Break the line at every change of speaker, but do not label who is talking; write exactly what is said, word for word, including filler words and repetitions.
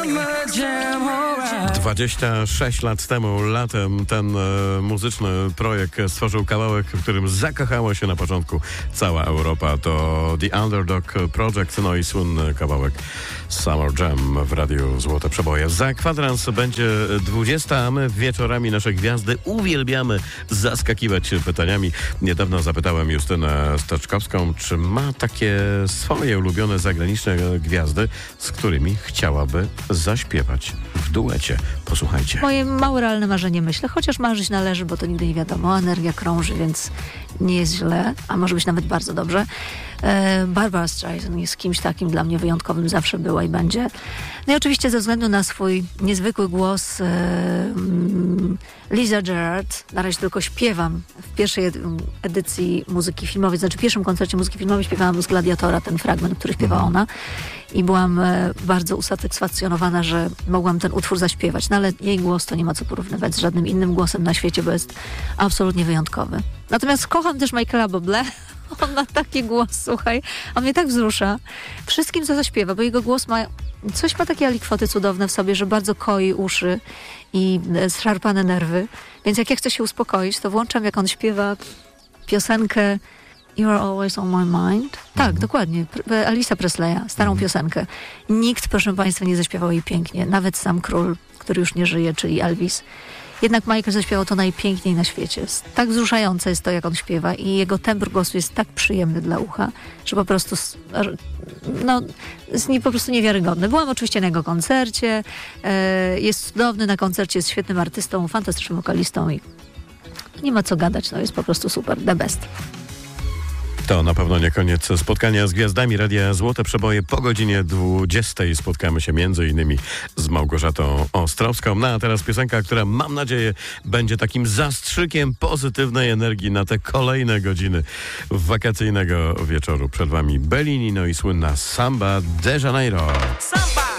dwadzieścia sześć lat temu, latem, ten e, muzyczny projekt stworzył kawałek, w którym zakochała się na początku cała Europa. To The Underdog Project, no i słynny kawałek Summer Jam w Radiu Złote Przeboje. Za kwadrans będzie dwudziesta, a my wieczorami nasze gwiazdy uwielbiamy zaskakiwać pytaniami. Niedawno zapytałem Justynę Steczkowską, czy ma takie swoje ulubione zagraniczne gwiazdy, z którymi chciałaby zaśpiewać w duecie. Posłuchajcie.
Moje małe realne marzenie, myślę, chociaż marzyć należy, bo to nigdy nie wiadomo. Energia krąży, więc nie jest źle, a może być nawet bardzo dobrze. E, Barbara Streisand jest kimś takim dla mnie wyjątkowym, zawsze była i będzie. No i oczywiście ze względu na swój niezwykły głos e, mm, Liza Gerard, na razie tylko śpiewam w pierwszej edycji muzyki filmowej, znaczy w pierwszym koncercie muzyki filmowej śpiewałam z Gladiatora ten fragment, który śpiewa ona i byłam e, bardzo usatysfakcjonowana, że mogłam ten utwór zaśpiewać, no ale jej głos to nie ma co porównywać z żadnym innym głosem na świecie, bo jest absolutnie wyjątkowy. Natomiast kocham też Michaela Bublé. On ma taki głos, słuchaj, on mnie tak wzrusza. Wszystkim, co zaśpiewa, bo jego głos ma, coś ma takie alikwoty cudowne w sobie, że bardzo koi uszy i zszarpane nerwy. Więc jak ja chcę się uspokoić, to włączam, jak on śpiewa piosenkę You Are Always On My Mind. Tak, mhm. dokładnie. Elvisa Presleya, starą mhm. piosenkę. Nikt, proszę państwa, nie zaśpiewał jej pięknie. Nawet sam król, który już nie żyje, czyli Elvis. Jednak Michael zaśpiewał to najpiękniej na świecie. Tak wzruszające jest to, jak on śpiewa i jego tembr głosu jest tak przyjemny dla ucha, że po prostu no, jest nie, po prostu niewiarygodny. Byłam oczywiście na jego koncercie. E, jest cudowny na koncercie, jest świetnym artystą, fantastycznym wokalistą i nie ma co gadać, no jest po prostu super, the best.
To na pewno nie koniec spotkania z gwiazdami Radia Złote Przeboje. Po godzinie dwudziestej spotkamy się między innymi z Małgorzatą Ostrowską. No a teraz piosenka, która mam nadzieję będzie takim zastrzykiem pozytywnej energii na te kolejne godziny wakacyjnego wieczoru. Przed wami Bellini, no i słynna Samba de Janeiro.
Samba!